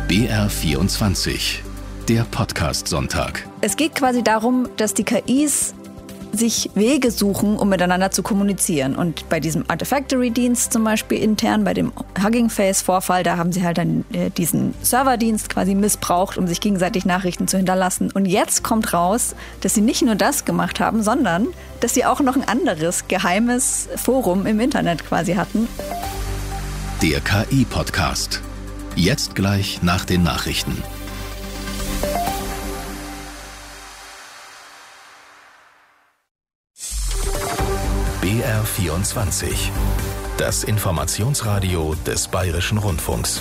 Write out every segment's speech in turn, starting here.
BR24, der Podcast-Sonntag. Es geht quasi darum, dass die KIs sich Wege suchen, um miteinander zu kommunizieren. Und bei diesem Artifactory-Dienst zum Beispiel intern, bei dem Hugging Face-Vorfall, da haben sie halt dann diesen Serverdienst quasi missbraucht, um sich gegenseitig Nachrichten zu hinterlassen. Und jetzt kommt raus, dass sie nicht nur das gemacht haben, sondern dass sie auch noch ein anderes geheimes Forum im Internet quasi hatten. Der KI-Podcast. Jetzt gleich nach den Nachrichten. BR24. Das Informationsradio des Bayerischen Rundfunks.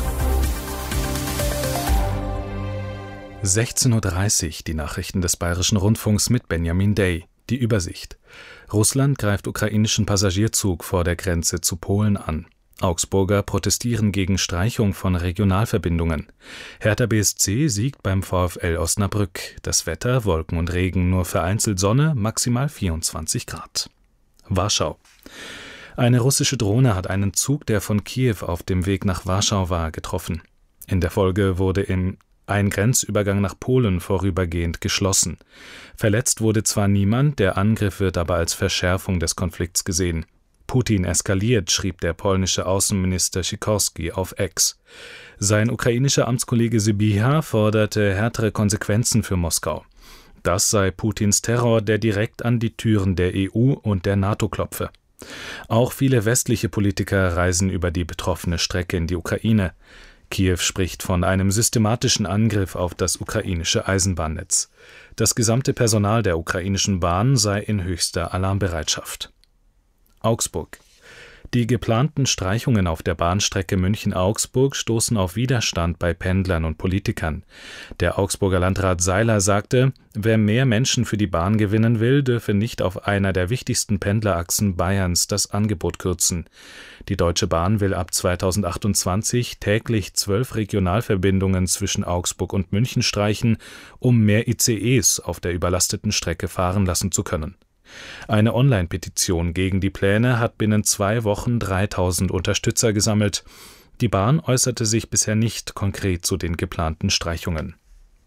16:30 Uhr, die Nachrichten des Bayerischen Rundfunks mit Benjamin Day. Die Übersicht. Russland greift ukrainischen Passagierzug vor der Grenze zu Polen an. Augsburger protestieren gegen Streichung von Regionalverbindungen. Hertha BSC siegt beim VfL Osnabrück. Das Wetter, Wolken und Regen, nur vereinzelt Sonne, maximal 24 Grad. Warschau. Eine russische Drohne hat einen Zug, der von Kiew auf dem Weg nach Warschau war, getroffen. In der Folge wurde ein Grenzübergang nach Polen vorübergehend geschlossen. Verletzt wurde zwar niemand, der Angriff wird aber als Verschärfung des Konflikts gesehen. Putin eskaliert, schrieb der polnische Außenminister Sikorski auf X. Sein ukrainischer Amtskollege Sybiha forderte härtere Konsequenzen für Moskau. Das sei Putins Terror, der direkt an die Türen der EU und der NATO klopfe. Auch viele westliche Politiker reisen über die betroffene Strecke in die Ukraine. Kiew spricht von einem systematischen Angriff auf das ukrainische Eisenbahnnetz. Das gesamte Personal der ukrainischen Bahn sei in höchster Alarmbereitschaft. Augsburg. Die geplanten Streichungen auf der Bahnstrecke München-Augsburg stoßen auf Widerstand bei Pendlern und Politikern. Der Augsburger Landrat Seiler sagte, wer mehr Menschen für die Bahn gewinnen will, dürfe nicht auf einer der wichtigsten Pendlerachsen Bayerns das Angebot kürzen. Die Deutsche Bahn will ab 2028 täglich 12 Regionalverbindungen zwischen Augsburg und München streichen, um mehr ICEs auf der überlasteten Strecke fahren lassen zu können. Eine Online-Petition gegen die Pläne hat binnen 2 Wochen 3000 Unterstützer gesammelt. Die Bahn äußerte sich bisher nicht konkret zu den geplanten Streichungen.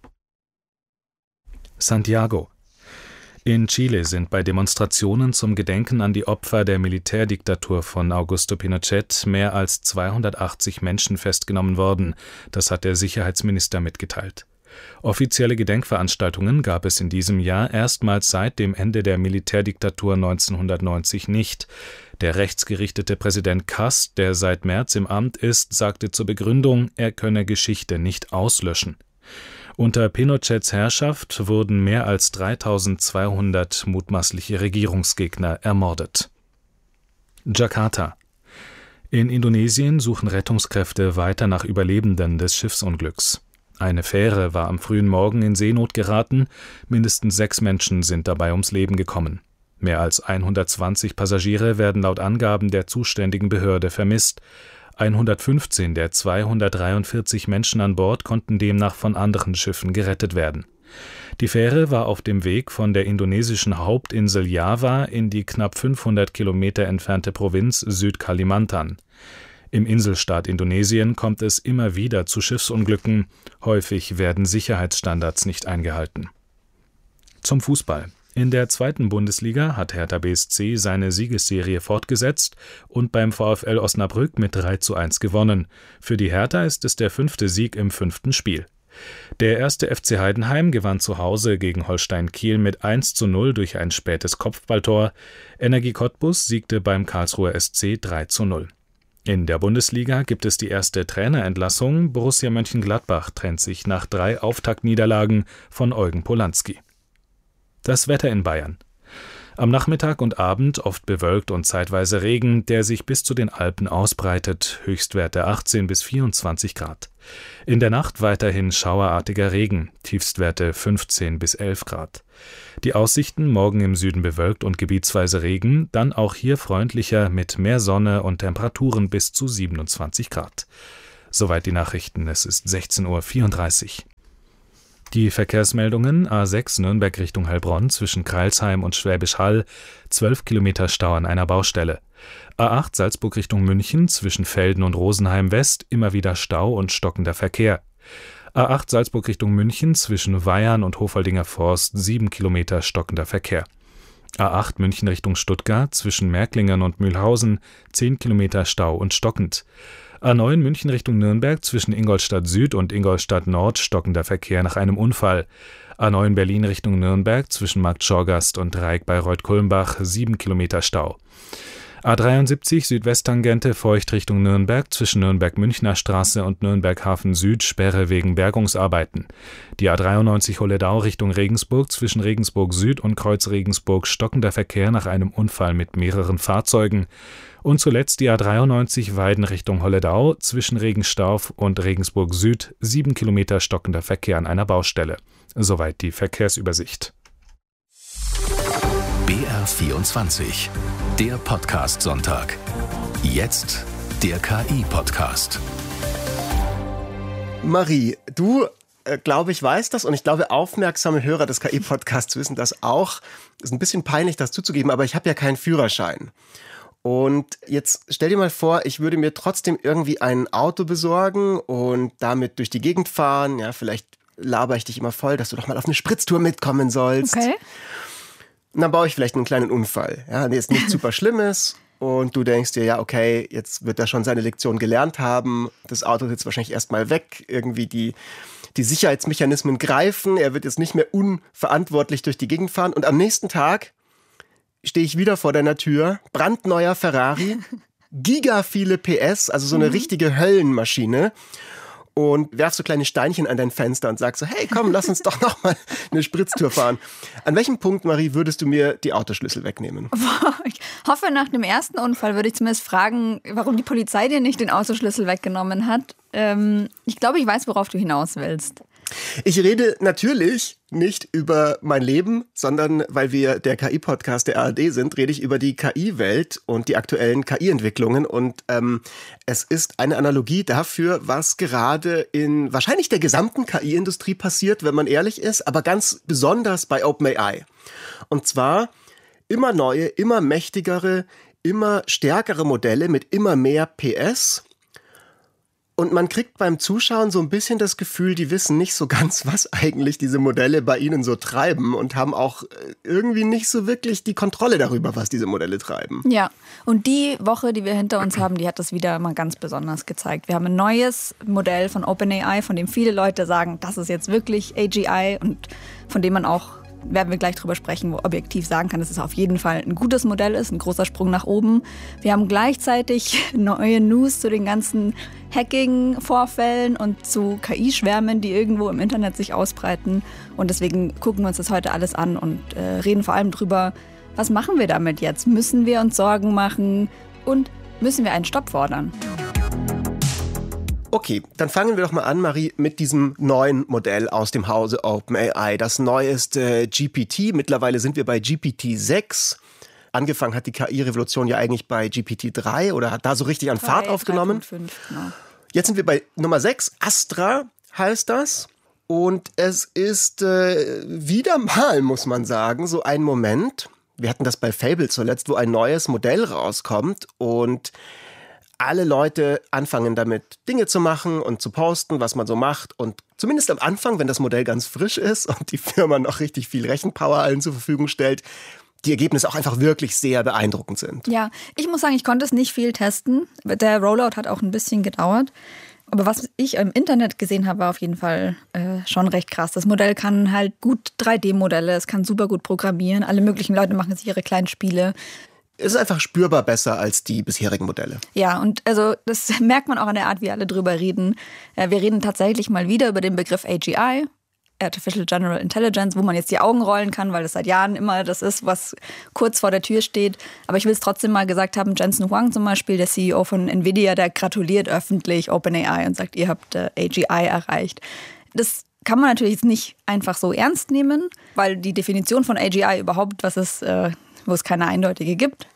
Santiago. In Chile sind bei Demonstrationen zum Gedenken an die Opfer der Militärdiktatur von Augusto Pinochet mehr als 280 Menschen festgenommen worden. Das hat der Sicherheitsminister mitgeteilt. Offizielle Gedenkveranstaltungen gab es in diesem Jahr erstmals seit dem Ende der Militärdiktatur 1990 nicht. Der rechtsgerichtete Präsident Kast, der seit März im Amt ist, sagte zur Begründung, er könne Geschichte nicht auslöschen. Unter Pinochets Herrschaft wurden mehr als 3200 mutmaßliche Regierungsgegner ermordet. Jakarta. In Indonesien suchen Rettungskräfte weiter nach Überlebenden des Schiffsunglücks. Eine Fähre war am frühen Morgen in Seenot geraten, mindestens 6 Menschen sind dabei ums Leben gekommen. Mehr als 120 Passagiere werden laut Angaben der zuständigen Behörde vermisst. 115 der 243 Menschen an Bord konnten demnach von anderen Schiffen gerettet werden. Die Fähre war auf dem Weg von der indonesischen Hauptinsel Java in die knapp 500 Kilometer entfernte Provinz Südkalimantan. Im Inselstaat Indonesien kommt es immer wieder zu Schiffsunglücken. Häufig werden Sicherheitsstandards nicht eingehalten. Zum Fußball. In der 2. Bundesliga hat Hertha BSC seine Siegesserie fortgesetzt und beim VfL Osnabrück mit 3:1 gewonnen. Für die Hertha ist es der 5. Sieg im 5. Spiel. Der 1. FC Heidenheim gewann zu Hause gegen Holstein Kiel mit 1:0 durch ein spätes Kopfballtor. Energie Cottbus siegte beim Karlsruher SC 3:0. In der Bundesliga gibt es die erste Trainerentlassung. Borussia Mönchengladbach trennt sich nach 3 Auftaktniederlagen von Eugen Polanski. Das Wetter in Bayern. Am Nachmittag und Abend oft bewölkt und zeitweise Regen, der sich bis zu den Alpen ausbreitet, Höchstwerte 18 bis 24 Grad. In der Nacht weiterhin schauerartiger Regen, Tiefstwerte 15 bis 11 Grad. Die Aussichten morgen im Süden bewölkt und gebietsweise Regen, dann auch hier freundlicher mit mehr Sonne und Temperaturen bis zu 27 Grad. Soweit die Nachrichten, es ist 16:34 Uhr. Die Verkehrsmeldungen: A6 Nürnberg Richtung Heilbronn zwischen Crailsheim und Schwäbisch Hall, 12 Kilometer Stau an einer Baustelle. A8 Salzburg Richtung München zwischen Velden und Rosenheim West immer wieder Stau und stockender Verkehr. A8 Salzburg Richtung München zwischen Weyarn und Hofaldinger Forst 7 Kilometer stockender Verkehr. A8 München Richtung Stuttgart zwischen Märklingen und Mühlhausen 10 Kilometer Stau und stockend. A9 München Richtung Nürnberg zwischen Ingolstadt Süd und Ingolstadt Nord stockender Verkehr nach einem Unfall. A9 Berlin Richtung Nürnberg zwischen Markt Schorgast und Dreieck-Bayreuth-Kulmbach 7 Kilometer Stau. A73 Südwesttangente Feucht Richtung Nürnberg zwischen Nürnberg-Münchner Straße und Nürnberg-Hafen Süd Sperre wegen Bergungsarbeiten. Die A93 Holledau Richtung Regensburg zwischen Regensburg Süd und Kreuz Regensburg stockender Verkehr nach einem Unfall mit mehreren Fahrzeugen. Und zuletzt die A93 Weiden Richtung Holledau zwischen Regenstauf und Regensburg Süd 7 Kilometer stockender Verkehr an einer Baustelle. Soweit die Verkehrsübersicht. BR24, der Podcast-Sonntag. Jetzt der KI-Podcast. Marie, du, glaube ich, weißt das und ich glaube, aufmerksame Hörer des KI-Podcasts wissen das auch. Ist ein bisschen peinlich, das zuzugeben, aber ich habe ja keinen Führerschein. Und jetzt stell dir mal vor, ich würde mir trotzdem irgendwie ein Auto besorgen und damit durch die Gegend fahren. Ja, vielleicht laber ich dich immer voll, dass du doch mal auf eine Spritztour mitkommen sollst. Okay. Und dann baue ich vielleicht einen kleinen Unfall. Ja, der ist nicht super Schlimmes. Und du denkst dir, ja, okay, jetzt wird er schon seine Lektion gelernt haben. Das Auto ist jetzt wahrscheinlich erstmal weg. Irgendwie die Sicherheitsmechanismen greifen. Er wird jetzt nicht mehr unverantwortlich durch die Gegend fahren. Und am nächsten Tag stehe ich wieder vor deiner Tür. Brandneuer Ferrari. Giga viele PS, also so eine richtige Höllenmaschine. Und werfst so kleine Steinchen an dein Fenster und sagst so, hey, komm, lass uns doch noch mal eine Spritztour fahren. An welchem Punkt, Marie, würdest du mir die Autoschlüssel wegnehmen? Ich hoffe, nach dem ersten Unfall würde ich zumindest fragen, warum die Polizei dir nicht den Autoschlüssel weggenommen hat. Ich glaube, ich weiß, worauf du hinaus willst. Ich rede natürlich nicht über mein Leben, sondern weil wir der KI-Podcast der ARD sind, rede ich über die KI-Welt und die aktuellen KI-Entwicklungen. Und es ist eine Analogie dafür, was gerade in wahrscheinlich der gesamten KI-Industrie passiert, wenn man ehrlich ist, aber ganz besonders bei OpenAI. Und zwar immer neue, immer mächtigere, immer stärkere Modelle mit immer mehr PS. Und man kriegt beim Zuschauen so ein bisschen das Gefühl, die wissen nicht so ganz, was eigentlich diese Modelle bei ihnen so treiben und haben auch irgendwie nicht so wirklich die Kontrolle darüber, was diese Modelle treiben. Ja, und die Woche, die wir hinter uns haben, die hat das wieder mal ganz besonders gezeigt. Wir haben ein neues Modell von OpenAI, von dem viele Leute sagen, das ist jetzt wirklich AGI und von dem man auch, werden wir gleich drüber sprechen, wo objektiv sagen kann, dass es auf jeden Fall ein gutes Modell ist, ein großer Sprung nach oben. Wir haben gleichzeitig neue News zu den ganzen Hacking-Vorfällen und zu KI-Schwärmen, die irgendwo im Internet sich ausbreiten. Und deswegen gucken wir uns das heute alles an und reden vor allem drüber, was machen wir damit jetzt? Müssen wir uns Sorgen machen und müssen wir einen Stopp fordern? Okay, dann fangen wir doch mal an, Marie, mit diesem neuen Modell aus dem Hause OpenAI. Das neueste GPT. Mittlerweile sind wir bei GPT-6. Angefangen hat die KI-Revolution ja eigentlich bei GPT-3 oder hat da so richtig an Fahrt aufgenommen. 3.5, genau. Jetzt sind wir bei Nummer 6. Astra heißt das. Und es ist wieder mal, muss man sagen, so ein Moment. Wir hatten das bei Fable zuletzt, wo ein neues Modell rauskommt und alle Leute anfangen damit Dinge zu machen und zu posten, was man so macht. Und zumindest am Anfang, wenn das Modell ganz frisch ist und die Firma noch richtig viel Rechenpower allen zur Verfügung stellt, die Ergebnisse auch einfach wirklich sehr beeindruckend sind. Ja, ich muss sagen, ich konnte es nicht viel testen. Der Rollout hat auch ein bisschen gedauert. Aber was ich im Internet gesehen habe, war auf jeden Fall schon recht krass. Das Modell kann halt gut 3D-Modelle, es kann super gut programmieren. Alle möglichen Leute machen sich ihre kleinen Spiele. Es ist einfach spürbar besser als die bisherigen Modelle. Ja, und also das merkt man auch an der Art, wie alle drüber reden. Wir reden tatsächlich mal wieder über den Begriff AGI, Artificial General Intelligence, wo man jetzt die Augen rollen kann, weil das seit Jahren immer das ist, was kurz vor der Tür steht. Aber ich will es trotzdem mal gesagt haben, Jensen Huang zum Beispiel, der CEO von Nvidia, der gratuliert öffentlich OpenAI und sagt, ihr habt AGI erreicht. Das kann man natürlich jetzt nicht einfach so ernst nehmen, weil die Definition von AGI überhaupt was ist, wo es keine eindeutige gibt.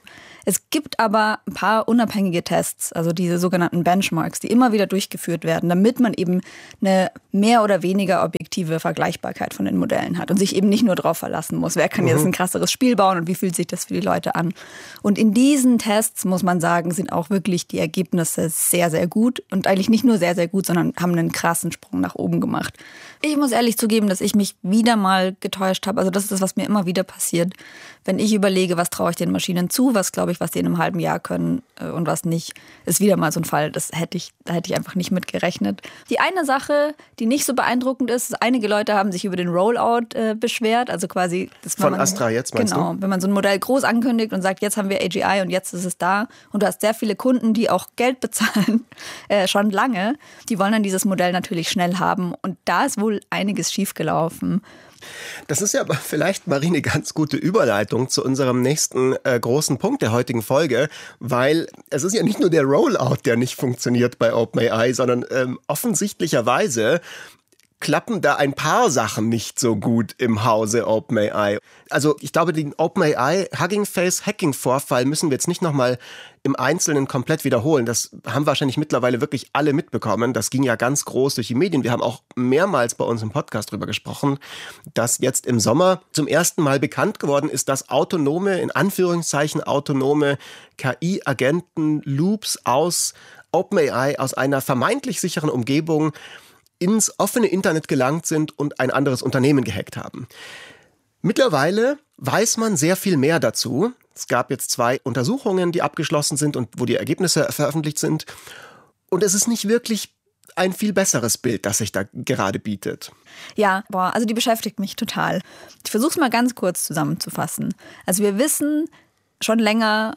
Es gibt aber ein paar unabhängige Tests, also diese sogenannten Benchmarks, die immer wieder durchgeführt werden, damit man eben eine mehr oder weniger objektive Vergleichbarkeit von den Modellen hat und sich eben nicht nur darauf verlassen muss, wer kann jetzt ein krasseres Spiel bauen und wie fühlt sich das für die Leute an. Und in diesen Tests, muss man sagen, sind auch wirklich die Ergebnisse sehr, sehr gut und eigentlich nicht nur sehr, sehr gut, sondern haben einen krassen Sprung nach oben gemacht. Ich muss ehrlich zugeben, dass ich mich wieder mal getäuscht habe. Also das ist das, was mir immer wieder passiert. Wenn ich überlege, was traue ich den Maschinen zu, was glaube ich, was die in einem halben Jahr können und was nicht, ist wieder mal so ein Fall. Da hätte ich einfach nicht mit gerechnet. Die eine Sache, die nicht so beeindruckend ist, einige Leute haben sich über den Rollout beschwert. Also quasi das von Astra jetzt, meinst du? Genau, wenn man so ein Modell groß ankündigt und sagt, jetzt haben wir AGI und jetzt ist es da. Und du hast sehr viele Kunden, die auch Geld bezahlen, schon lange. Die wollen dann dieses Modell natürlich schnell haben. Und da ist wohl einiges schiefgelaufen. Das ist ja aber vielleicht, Marie, eine ganz gute Überleitung zu unserem nächsten großen Punkt der heutigen Folge, weil es ist ja nicht nur der Rollout, der nicht funktioniert bei OpenAI, sondern offensichtlicherweise klappen da ein paar Sachen nicht so gut im Hause OpenAI. Also ich glaube, den OpenAI Hugging Face Hacking Vorfall müssen wir jetzt nicht nochmal im Einzelnen komplett wiederholen. Das haben wahrscheinlich mittlerweile wirklich alle mitbekommen. Das ging ja ganz groß durch die Medien. Wir haben auch mehrmals bei uns im Podcast drüber gesprochen, dass jetzt im Sommer zum ersten Mal bekannt geworden ist, dass autonome, in Anführungszeichen autonome KI-Agenten-Loops aus OpenAI, aus einer vermeintlich sicheren Umgebung ins offene Internet gelangt sind und ein anderes Unternehmen gehackt haben. Mittlerweile weiß man sehr viel mehr dazu. Es gab jetzt 2 Untersuchungen, die abgeschlossen sind und wo die Ergebnisse veröffentlicht sind. Und es ist nicht wirklich ein viel besseres Bild, das sich da gerade bietet. Ja, also die beschäftigt mich total. Ich versuche es mal ganz kurz zusammenzufassen. Also wir wissen schon länger,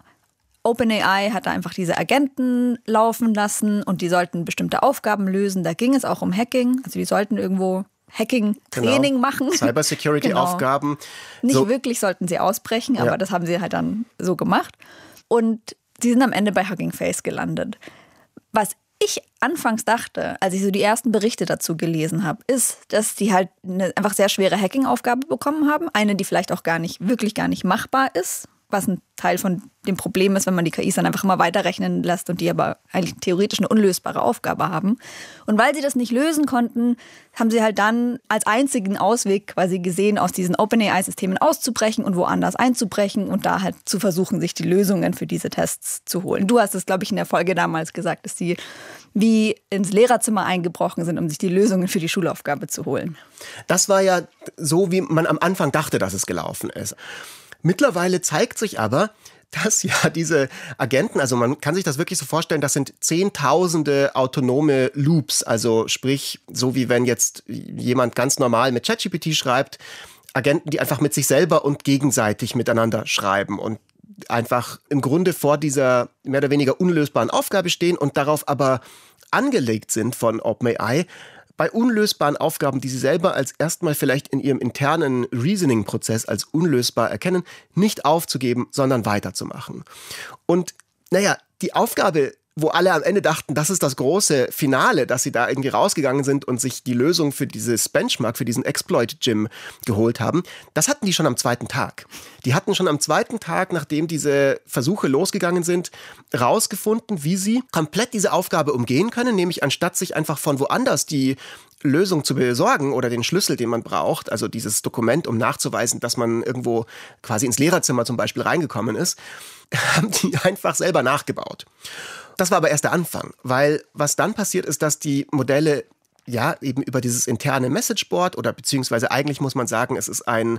OpenAI hat da einfach diese Agenten laufen lassen und die sollten bestimmte Aufgaben lösen. Da ging es auch um Hacking. Also die sollten irgendwo Hacking-Training machen. Cybersecurity-Aufgaben. Nicht wirklich sollten sie ausbrechen, aber das haben sie halt dann so gemacht. Und sie sind am Ende bei Hugging Face gelandet. Was ich anfangs dachte, als ich so die ersten Berichte dazu gelesen habe, ist, dass die halt eine einfach sehr schwere Hacking-Aufgabe bekommen haben. Eine, die vielleicht auch gar nicht machbar ist. Was ein Teil von dem Problem ist, wenn man die KIs dann einfach immer weiterrechnen lässt und die aber eigentlich theoretisch eine unlösbare Aufgabe haben. Und weil sie das nicht lösen konnten, haben sie halt dann als einzigen Ausweg quasi gesehen, aus diesen OpenAI-Systemen auszubrechen und woanders einzubrechen und da halt zu versuchen, sich die Lösungen für diese Tests zu holen. Du hast es, glaube ich, in der Folge damals gesagt, dass sie wie ins Lehrerzimmer eingebrochen sind, um sich die Lösungen für die Schulaufgabe zu holen. Das war ja so, wie man am Anfang dachte, dass es gelaufen ist. Mittlerweile zeigt sich aber, dass ja diese Agenten, also man kann sich das wirklich so vorstellen, das sind Zehntausende autonome Loops, also sprich, so wie wenn jetzt jemand ganz normal mit ChatGPT schreibt, Agenten, die einfach mit sich selber und gegenseitig miteinander schreiben und einfach im Grunde vor dieser mehr oder weniger unlösbaren Aufgabe stehen und darauf aber angelegt sind von OpenAI, bei unlösbaren Aufgaben, die sie selber als erstmal vielleicht in ihrem internen Reasoning-Prozess als unlösbar erkennen, nicht aufzugeben, sondern weiterzumachen. Und die Aufgabe, wo alle am Ende dachten, das ist das große Finale, dass sie da irgendwie rausgegangen sind und sich die Lösung für dieses Benchmark, für diesen Exploit-Gym geholt haben, das hatten die schon am 2. Tag. Die hatten schon am 2. Tag, nachdem diese Versuche losgegangen sind, rausgefunden, wie sie komplett diese Aufgabe umgehen können, nämlich anstatt sich einfach von woanders die Lösung zu besorgen oder den Schlüssel, den man braucht, also dieses Dokument, um nachzuweisen, dass man irgendwo quasi ins Lehrerzimmer zum Beispiel reingekommen ist, haben die einfach selber nachgebaut. Das war aber erst der Anfang, weil was dann passiert ist, dass die Modelle eben über dieses interne Messageboard oder beziehungsweise eigentlich muss man sagen, es ist ein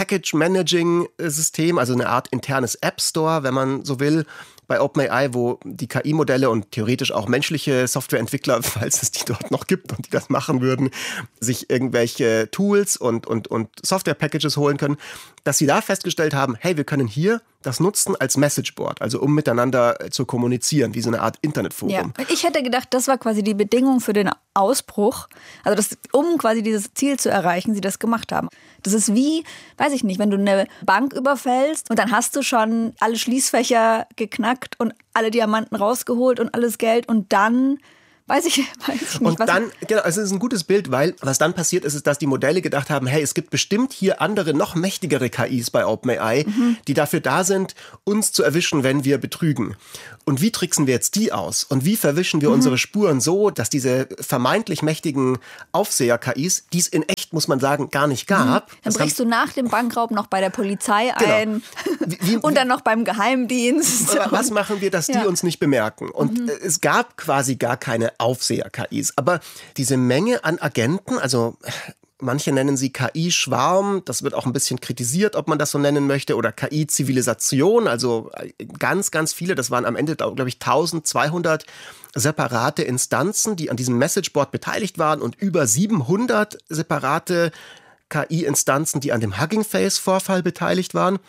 Package-Managing-System, also eine Art internes App-Store, wenn man so will, bei OpenAI, wo die KI-Modelle und theoretisch auch menschliche Softwareentwickler, falls es die dort noch gibt und die das machen würden, sich irgendwelche Tools und Software-Packages holen können, dass sie da festgestellt haben, hey, wir können hier das nutzen als Messageboard, also um miteinander zu kommunizieren, wie so eine Art Internetforum. Ja, ich hätte gedacht, das war quasi die Bedingung für den Ausbruch, also um quasi dieses Ziel zu erreichen, sie das gemacht haben. Das ist wie, weiß ich nicht, wenn du eine Bank überfällst und dann hast du schon alle Schließfächer geknackt und alle Diamanten rausgeholt und alles Geld und dann Weiß ich nicht. Und dann, genau, es ist ein gutes Bild, weil was dann passiert ist, dass die Modelle gedacht haben, hey, es gibt bestimmt hier andere, noch mächtigere KIs bei OpenAI, die dafür da sind, uns zu erwischen, wenn wir betrügen. Und wie tricksen wir jetzt die aus? Und wie verwischen wir unsere Spuren so, dass diese vermeintlich mächtigen Aufseher-KIs, die es in echt, muss man sagen, gar nicht gab. Dann brichst du nach dem Bankraub noch bei der Polizei ein und dann noch beim Geheimdienst. Was machen wir, dass die uns nicht bemerken? Und es gab quasi gar keine Aufseher-KIs. Aber diese Menge an Agenten, also manche nennen sie KI-Schwarm, das wird auch ein bisschen kritisiert, ob man das so nennen möchte, oder KI-Zivilisation, also ganz, ganz viele, das waren am Ende, glaube ich, 1200 separate Instanzen, die an diesem Messageboard beteiligt waren und über 700 separate KI-Instanzen, die an dem Hugging Face-Vorfall beteiligt waren.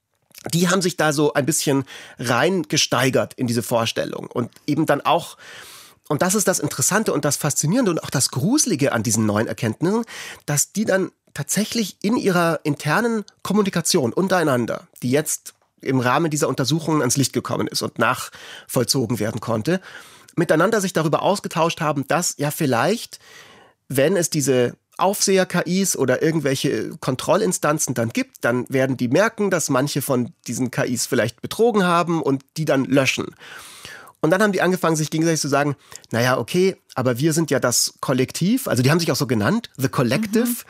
Die haben sich da so ein bisschen reingesteigert in diese Vorstellung und eben dann auch. Und das ist das Interessante und das Faszinierende und auch das Gruselige an diesen neuen Erkenntnissen, dass die dann tatsächlich in ihrer internen Kommunikation untereinander, die jetzt im Rahmen dieser Untersuchungen ans Licht gekommen ist und nachvollzogen werden konnte, miteinander sich darüber ausgetauscht haben, dass ja vielleicht, wenn es diese Aufseher-KIs oder irgendwelche Kontrollinstanzen dann gibt, dann werden die merken, dass manche von diesen KIs vielleicht betrogen haben und die dann löschen. Und dann haben die angefangen, sich gegenseitig zu sagen, naja, okay, aber wir sind ja das Kollektiv, also die haben sich auch so genannt, The Collective.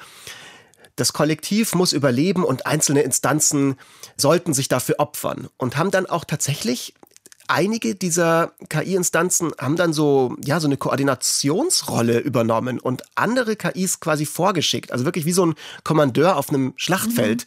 Das Kollektiv muss überleben und einzelne Instanzen sollten sich dafür opfern. Und haben dann auch tatsächlich, einige dieser KI-Instanzen haben dann so eine Koordinationsrolle übernommen und andere KIs quasi vorgeschickt. Also wirklich wie so ein Kommandeur auf einem Schlachtfeld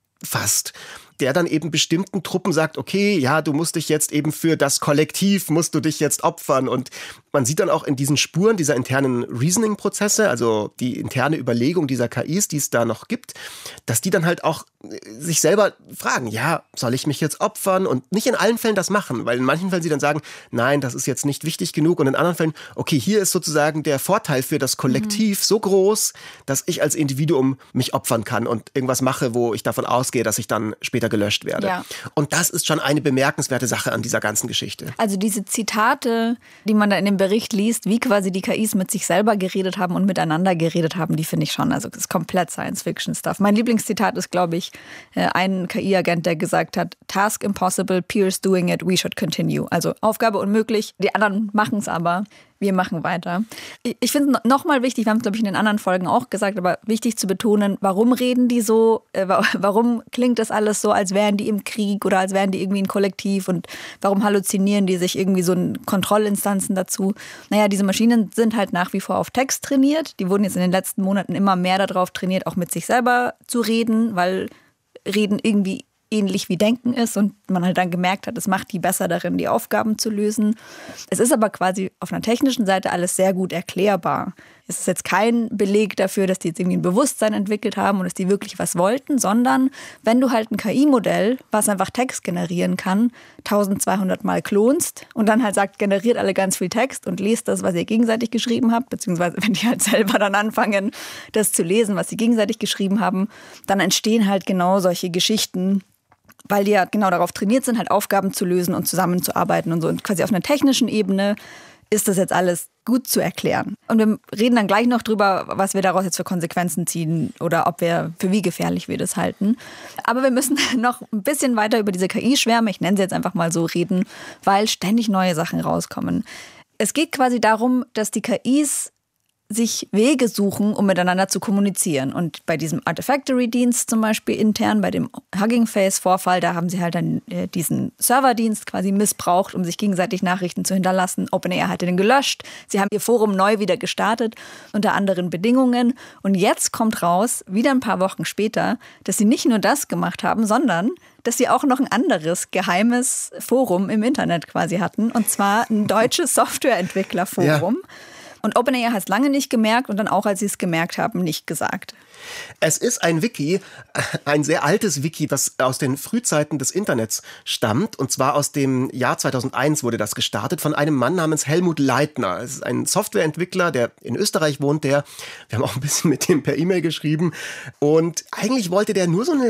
fast, der dann eben bestimmten Truppen sagt, okay, ja, du musst dich jetzt eben für das Kollektiv, musst du dich jetzt opfern. Und man sieht dann auch in diesen Spuren dieser internen Reasoning-Prozesse, also die interne Überlegung dieser KIs, die es da noch gibt, dass die dann halt auch sich selber fragen, ja, soll ich mich jetzt opfern? Und nicht in allen Fällen das machen, weil in manchen Fällen sie dann sagen, nein, das ist jetzt nicht wichtig genug. Und in anderen Fällen, okay, hier ist sozusagen der Vorteil für das Kollektiv so groß, dass ich als Individuum mich opfern kann und irgendwas mache, wo ich davon ausgehe, dass ich dann später gelöscht werde. Ja. Und das ist schon eine bemerkenswerte Sache an dieser ganzen Geschichte. Also diese Zitate, die man da in dem Bericht liest, wie quasi die KIs mit sich selber geredet haben und miteinander geredet haben, die finde ich schon, also das ist komplett Science-Fiction-Stuff. Mein Lieblingszitat ist, glaube ich, ein KI-Agent, der gesagt hat, Task impossible, peers doing it, we should continue. Also Aufgabe unmöglich, die anderen machen es aber. Wir machen weiter. Ich finde es nochmal wichtig, wir haben es, glaube ich, in den anderen Folgen auch gesagt, aber wichtig zu betonen, warum reden die so, warum klingt das alles so, als wären die im Krieg oder als wären die irgendwie ein Kollektiv und warum halluzinieren die sich irgendwie so in Kontrollinstanzen dazu? Naja, diese Maschinen sind halt nach wie vor auf Text trainiert. Die wurden jetzt in den letzten Monaten immer mehr darauf trainiert, auch mit sich selber zu reden, weil Reden irgendwie ähnlich wie Denken ist und man halt dann gemerkt hat, es macht die besser darin, die Aufgaben zu lösen. Es ist aber quasi auf einer technischen Seite alles sehr gut erklärbar. Es ist jetzt kein Beleg dafür, dass die jetzt irgendwie ein Bewusstsein entwickelt haben und dass die wirklich was wollten, sondern wenn du halt ein KI-Modell, was einfach Text generieren kann, 1200 Mal klonst und dann halt sagt, generiert alle ganz viel Text und lest das, was ihr gegenseitig geschrieben habt, beziehungsweise wenn die halt selber dann anfangen, das zu lesen, was sie gegenseitig geschrieben haben, dann entstehen halt genau solche Geschichten, weil die ja genau darauf trainiert sind, halt Aufgaben zu lösen und zusammenzuarbeiten und so. Und quasi auf einer technischen Ebene ist das jetzt alles gut zu erklären. Und wir reden dann gleich noch drüber, was wir daraus jetzt für Konsequenzen ziehen oder für wie gefährlich wir das halten. Aber wir müssen noch ein bisschen weiter über diese KI-Schwärme, ich nenne sie jetzt einfach mal so, reden, weil ständig neue Sachen rauskommen. Es geht quasi darum, dass die KIs sich Wege suchen, um miteinander zu kommunizieren. Und bei diesem Artifactory-Dienst zum Beispiel intern, bei dem Hugging Face-Vorfall, da haben sie halt dann diesen Serverdienst quasi missbraucht, um sich gegenseitig Nachrichten zu hinterlassen. OpenAI hatte den gelöscht. Sie haben ihr Forum neu wieder gestartet, unter anderen Bedingungen. Und jetzt kommt raus, wieder ein paar Wochen später, dass sie nicht nur das gemacht haben, sondern dass sie auch noch ein anderes geheimes Forum im Internet quasi hatten. Und zwar ein deutsches Softwareentwicklerforum. Ja. Und OpenAI hat es lange nicht gemerkt und dann auch, als sie es gemerkt haben, nicht gesagt. Es ist ein Wiki, ein sehr altes Wiki, das aus den Frühzeiten des Internets stammt. Und zwar aus dem Jahr 2001 wurde das gestartet von einem Mann namens Helmut Leitner. Es ist ein Softwareentwickler, der in Österreich wohnt. Wir haben auch ein bisschen mit dem per E-Mail geschrieben. Und eigentlich wollte der nur so eine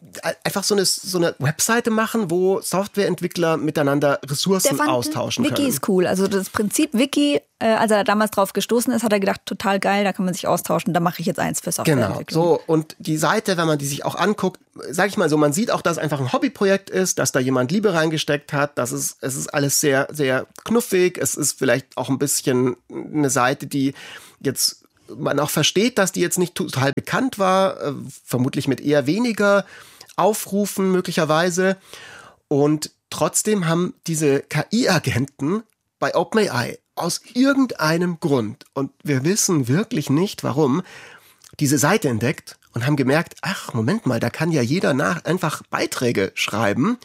einfach so eine Webseite machen, wo Softwareentwickler miteinander Ressourcen austauschen können. Wiki ist cool. Also das Prinzip Wiki, als er da damals drauf gestoßen ist, hat er gedacht, total geil, da kann man sich austauschen, da mache ich jetzt eins für Softwareentwicklung. Genau, so. Und die Seite, wenn man die sich auch anguckt, sag ich mal so, man sieht auch, dass es einfach ein Hobbyprojekt ist, dass da jemand Liebe reingesteckt hat, es ist alles sehr, sehr knuffig, es ist vielleicht auch ein bisschen eine Seite, die jetzt man auch versteht, dass die jetzt nicht total bekannt war, vermutlich mit eher weniger Aufrufen möglicherweise. Und trotzdem haben diese KI-Agenten bei OpenAI aus irgendeinem Grund, und wir wissen wirklich nicht warum, diese Seite entdeckt und haben gemerkt, ach, Moment mal, da kann ja jeder einfach Beiträge schreiben.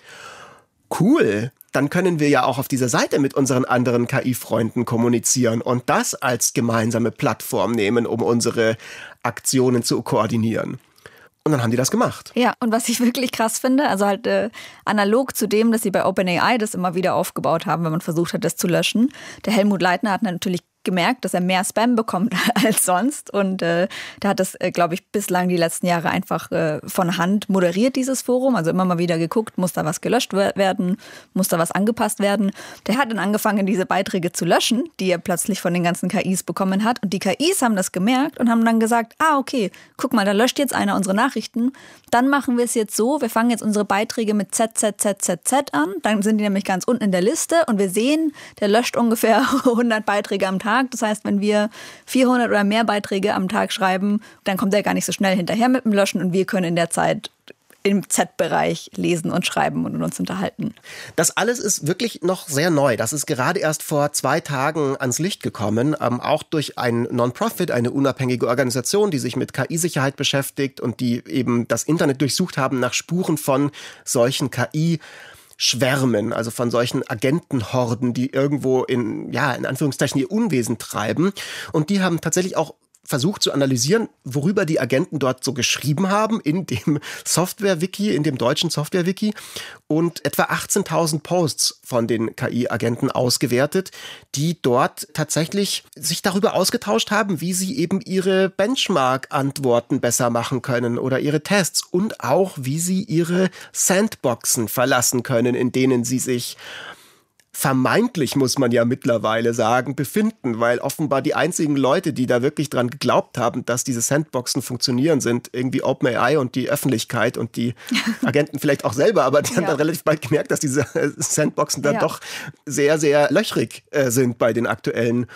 Cool, dann können wir ja auch auf dieser Seite mit unseren anderen KI-Freunden kommunizieren und das als gemeinsame Plattform nehmen, um unsere Aktionen zu koordinieren. Und dann haben die das gemacht. Ja, und was ich wirklich krass finde, also halt analog zu dem, dass sie bei OpenAI das immer wieder aufgebaut haben, wenn man versucht hat, das zu löschen. Der Helmut Leitner hat natürlich gemerkt, dass er mehr Spam bekommt als sonst. Und der hat das, glaube ich, bislang die letzten Jahre einfach von Hand moderiert, dieses Forum. Also immer mal wieder geguckt, muss da was gelöscht werden, muss da was angepasst werden. Der hat dann angefangen, diese Beiträge zu löschen, die er plötzlich von den ganzen KIs bekommen hat. Und die KIs haben das gemerkt und haben dann gesagt, okay, guck mal, da löscht jetzt einer unsere Nachrichten. Dann machen wir es jetzt so, wir fangen jetzt unsere Beiträge mit ZZZZZ an. Dann sind die nämlich ganz unten in der Liste und wir sehen, der löscht ungefähr 100 Beiträge am Tag. Das heißt, wenn wir 400 oder mehr Beiträge am Tag schreiben, dann kommt er gar nicht so schnell hinterher mit dem Löschen und wir können in der Zeit im Z-Bereich lesen und schreiben und uns unterhalten. Das alles ist wirklich noch sehr neu. Das ist gerade erst vor 2 Tagen ans Licht gekommen, auch durch ein Non-Profit, eine unabhängige Organisation, die sich mit KI-Sicherheit beschäftigt und die eben das Internet durchsucht haben nach Spuren von solchen KI-Schwärmen, also von solchen Agentenhorden, die irgendwo in Anführungszeichen ihr Unwesen treiben. Und die haben tatsächlich auch versucht zu analysieren, worüber die Agenten dort so geschrieben haben in dem Software-Wiki, in dem deutschen Software-Wiki und etwa 18.000 Posts von den KI-Agenten ausgewertet, die dort tatsächlich sich darüber ausgetauscht haben, wie sie eben ihre Benchmark-Antworten besser machen können oder ihre Tests und auch, wie sie ihre Sandboxen verlassen können, in denen sie sich vermeintlich, muss man ja mittlerweile sagen, befinden, weil offenbar die einzigen Leute, die da wirklich dran geglaubt haben, dass diese Sandboxen funktionieren, sind irgendwie OpenAI und die Öffentlichkeit und die Agenten vielleicht auch selber, aber die haben dann relativ bald gemerkt, dass diese Sandboxen dann doch sehr, sehr löchrig sind bei den aktuellen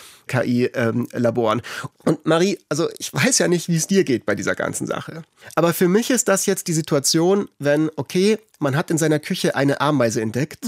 KI-Laboren. Und Marie, also ich weiß ja nicht, wie es dir geht bei dieser ganzen Sache, aber für mich ist das jetzt die Situation, wenn, okay, man hat in seiner Küche eine Ameise entdeckt,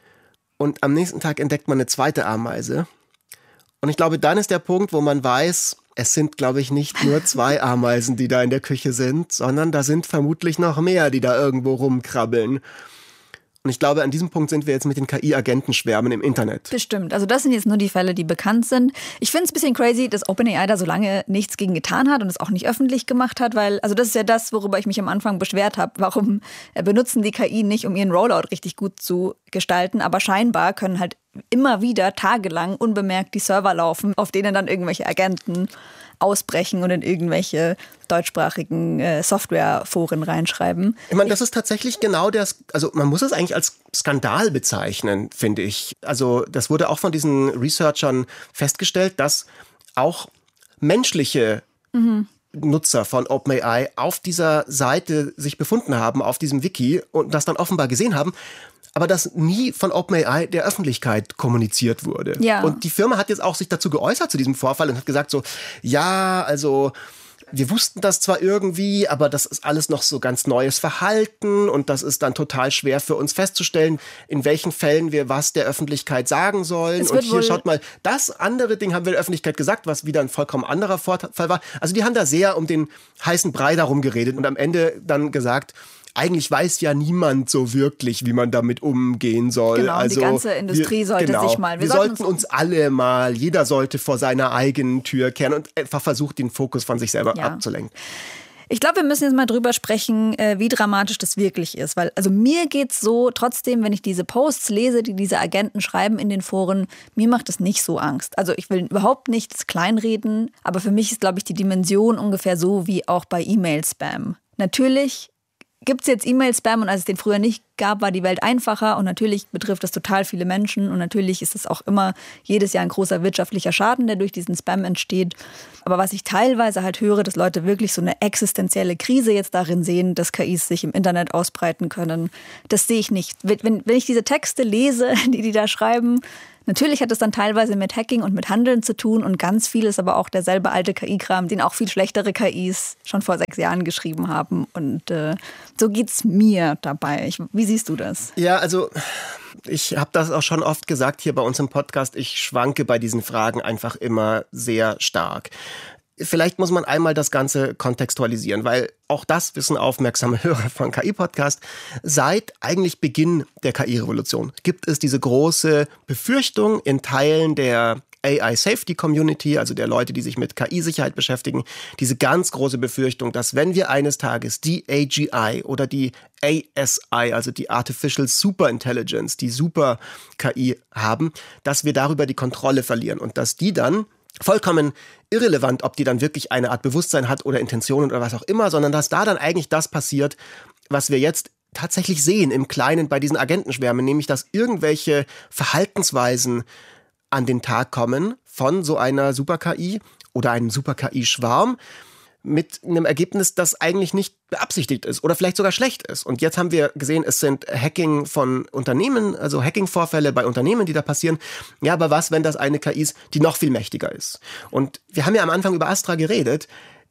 und am nächsten Tag entdeckt man eine zweite Ameise. Und ich glaube, dann ist der Punkt, wo man weiß, es sind, glaube ich, nicht nur 2 Ameisen, die da in der Küche sind, sondern da sind vermutlich noch mehr, die da irgendwo rumkrabbeln. Und ich glaube, an diesem Punkt sind wir jetzt mit den KI-Agentenschwärmen im Internet. Bestimmt. Also das sind jetzt nur die Fälle, die bekannt sind. Ich finde es ein bisschen crazy, dass OpenAI da so lange nichts gegen getan hat und es auch nicht öffentlich gemacht hat, weil, also das ist ja das, worüber ich mich am Anfang beschwert habe. Warum benutzen die KI nicht, um ihren Rollout richtig gut zu gestalten? Aber scheinbar können halt immer wieder tagelang unbemerkt die Server laufen, auf denen dann irgendwelche Agenten ausbrechen und in irgendwelche deutschsprachigen Softwareforen reinschreiben. Ich meine, das ist tatsächlich genau also man muss es eigentlich als Skandal bezeichnen, finde ich. Also das wurde auch von diesen Researchern festgestellt, dass auch menschliche Nutzer von OpenAI auf dieser Seite sich befunden haben, auf diesem Wiki und das dann offenbar gesehen haben, aber das nie von OpenAI der Öffentlichkeit kommuniziert wurde. Ja. Und die Firma hat jetzt auch sich dazu geäußert zu diesem Vorfall und hat gesagt so, ja, also wir wussten das zwar irgendwie, aber das ist alles noch so ganz neues Verhalten und das ist dann total schwer für uns festzustellen, in welchen Fällen wir was der Öffentlichkeit sagen sollen. Und hier schaut mal, das andere Ding haben wir der Öffentlichkeit gesagt, was wieder ein vollkommen anderer Vorfall war. Also die haben da sehr um den heißen Brei darum geredet und am Ende dann gesagt, eigentlich weiß ja niemand so wirklich, wie man damit umgehen soll. Genau, also die ganze Industrie sollte sich mal... Wir sollten uns alle mal, jeder sollte vor seiner eigenen Tür kehren und einfach versucht, den Fokus von sich selber abzulenken. Ich glaube, wir müssen jetzt mal drüber sprechen, wie dramatisch das wirklich ist. Weil, also mir geht's so, trotzdem, wenn ich diese Posts lese, die diese Agenten schreiben in den Foren, mir macht das nicht so Angst. Also ich will überhaupt nichts kleinreden, aber für mich ist, glaube ich, die Dimension ungefähr so wie auch bei E-Mail-Spam. Natürlich gibt es jetzt E-Mail-Spam und als es den früher nicht gab, war die Welt einfacher und natürlich betrifft das total viele Menschen und natürlich ist es auch immer jedes Jahr ein großer wirtschaftlicher Schaden, der durch diesen Spam entsteht. Aber was ich teilweise halt höre, dass Leute wirklich so eine existenzielle Krise jetzt darin sehen, dass KIs sich im Internet ausbreiten können, das sehe ich nicht. Wenn ich diese Texte lese, die da schreiben, natürlich hat es dann teilweise mit Hacking und mit Handeln zu tun und ganz viel ist aber auch derselbe alte KI-Kram, den auch viel schlechtere KIs schon vor 6 Jahren geschrieben haben. Und so geht's mir dabei. Wie siehst du das? Ja, also ich habe das auch schon oft gesagt hier bei uns im Podcast. Ich schwanke bei diesen Fragen einfach immer sehr stark. Vielleicht muss man einmal das Ganze kontextualisieren, weil auch das wissen aufmerksame Hörer von KI-Podcast. Seit eigentlich Beginn der KI-Revolution gibt es diese große Befürchtung in Teilen der AI-Safety-Community, also der Leute, die sich mit KI-Sicherheit beschäftigen, diese ganz große Befürchtung, dass wenn wir eines Tages die AGI oder die ASI, also die Artificial Superintelligence, die Super-KI haben, dass wir darüber die Kontrolle verlieren und dass die dann vollkommen irrelevant, ob die dann wirklich eine Art Bewusstsein hat oder Intentionen oder was auch immer, sondern dass da dann eigentlich das passiert, was wir jetzt tatsächlich sehen im Kleinen bei diesen Agentenschwärmen, nämlich dass irgendwelche Verhaltensweisen an den Tag kommen von so einer Super-KI oder einem Super-KI-Schwarm mit einem Ergebnis, das eigentlich nicht beabsichtigt ist oder vielleicht sogar schlecht ist. Und jetzt haben wir gesehen, es sind Hacking von Unternehmen, also Hacking-Vorfälle bei Unternehmen, die da passieren. Ja, aber was, wenn das eine KI ist, die noch viel mächtiger ist? Und wir haben ja am Anfang über Astra geredet.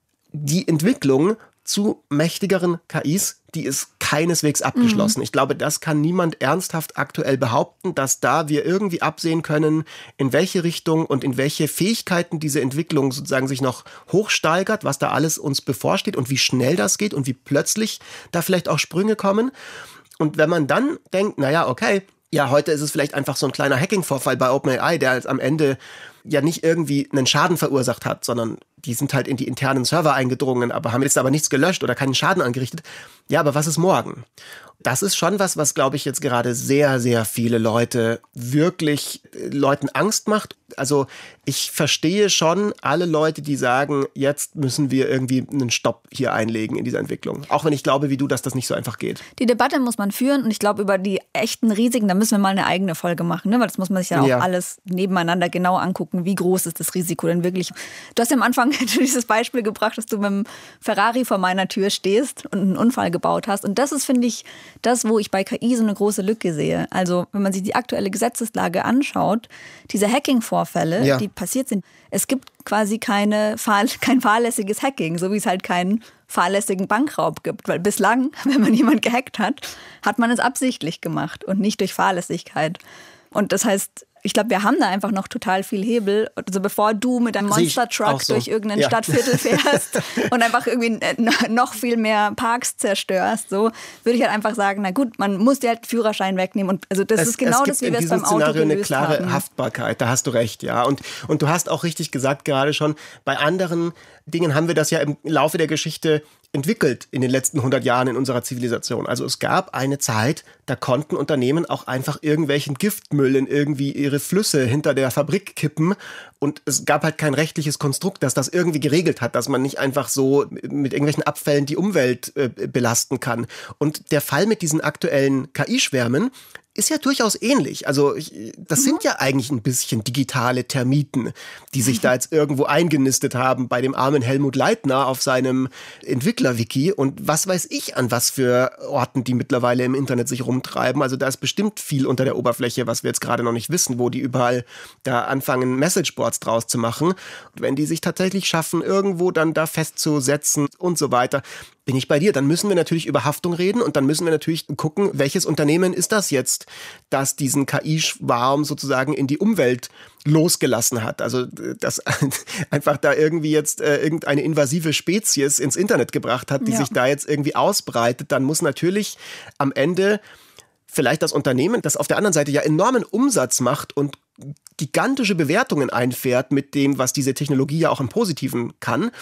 Die Entwicklung zu mächtigeren KIs, die ist keineswegs abgeschlossen. Ich glaube, das kann niemand ernsthaft aktuell behaupten, dass da wir irgendwie absehen können, in welche Richtung und in welche Fähigkeiten diese Entwicklung sozusagen sich noch hochsteigert, was da alles uns bevorsteht und wie schnell das geht und wie plötzlich da vielleicht auch Sprünge kommen. Und wenn man dann denkt, naja, okay, ja, heute ist es vielleicht einfach so ein kleiner Hacking-Vorfall bei OpenAI, der jetzt am Ende ja nicht irgendwie einen Schaden verursacht hat, sondern die sind halt in die internen Server eingedrungen, aber haben jetzt aber nichts gelöscht oder keinen Schaden angerichtet. Ja, aber was ist morgen? Das ist schon was glaube ich jetzt gerade sehr, sehr viele Leute wirklich Leuten Angst macht. Also ich verstehe schon alle Leute, die sagen, jetzt müssen wir irgendwie einen Stopp hier einlegen in dieser Entwicklung. Auch wenn ich glaube, wie du, dass das nicht so einfach geht. Die Debatte muss man führen und ich glaube, über die echten Risiken, da müssen wir mal eine eigene Folge machen, ne? Weil das muss man sich ja auch alles nebeneinander genau angucken, wie groß ist das Risiko denn wirklich. Du hast ja am Anfang dieses Beispiel gebracht, dass du mit dem Ferrari vor meiner Tür stehst und einen Unfall gebaut hast. Und das ist, finde ich, das, wo ich bei KI so eine große Lücke sehe. Also wenn man sich die aktuelle Gesetzeslage anschaut, diese Hacking-Vorfälle, die passiert sind, es gibt quasi kein fahrlässiges Hacking, so wie es halt keinen fahrlässigen Bankraub gibt. Weil bislang, wenn man jemand gehackt hat, hat man es absichtlich gemacht und nicht durch Fahrlässigkeit. Und das heißt, ich glaube, wir haben da einfach noch total viel Hebel. Also bevor du mit einem Monster-Truck durch irgendein Stadtviertel fährst und einfach irgendwie noch viel mehr Parks zerstörst, so würde ich halt einfach sagen, na gut, man muss dir halt den Führerschein wegnehmen. Und also das ist genau das, wie wir es beim Auto gelöst haben. Es gibt in diesem Szenario eine klare Haftbarkeit, da hast du recht, ja. Und du hast auch richtig gesagt, gerade schon, bei anderen Dingen haben wir das ja im Laufe der Geschichte entwickelt in den letzten 100 Jahren in unserer Zivilisation. Also es gab eine Zeit, da konnten Unternehmen auch einfach irgendwelchen Giftmüll in irgendwie ihre Flüsse hinter der Fabrik kippen und es gab halt kein rechtliches Konstrukt, das das irgendwie geregelt hat, dass man nicht einfach so mit irgendwelchen Abfällen die Umwelt belasten kann. Und der Fall mit diesen aktuellen KI-Schwärmen ist ja durchaus ähnlich. Also das sind ja eigentlich ein bisschen digitale Termiten, die sich da jetzt irgendwo eingenistet haben bei dem armen Helmut Leitner auf seinem Entwickler-Wiki und was weiß ich an was für Orten die mittlerweile im Internet sich rumtreiben. Also da ist bestimmt viel unter der Oberfläche, was wir jetzt gerade noch nicht wissen, wo die überall da anfangen, Messageboards draus zu machen. Und wenn die sich tatsächlich schaffen, irgendwo dann da festzusetzen und so weiter, bin ich bei dir. Dann müssen wir natürlich über Haftung reden und dann müssen wir natürlich gucken, welches Unternehmen ist das jetzt, das diesen KI-Schwarm sozusagen in die Umwelt losgelassen hat. Also das einfach da irgendwie jetzt irgendeine invasive Spezies ins Internet gebracht hat, die sich da jetzt irgendwie ausbreitet. Dann muss natürlich am Ende vielleicht das Unternehmen, das auf der anderen Seite ja enormen Umsatz macht und gigantische Bewertungen einfährt mit dem, was diese Technologie ja auch im Positiven kann,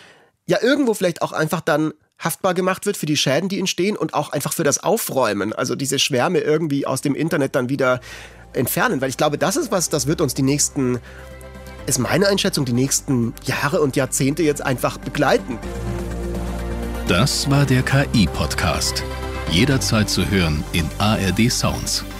ja irgendwo vielleicht auch einfach dann haftbar gemacht wird für die Schäden, die entstehen und auch einfach für das Aufräumen, also diese Schwärme irgendwie aus dem Internet dann wieder entfernen, weil ich glaube, das ist was, das wird uns ist meine Einschätzung, die nächsten Jahre und Jahrzehnte jetzt einfach begleiten. Das war der KI-Podcast. Jederzeit zu hören in ARD Sounds.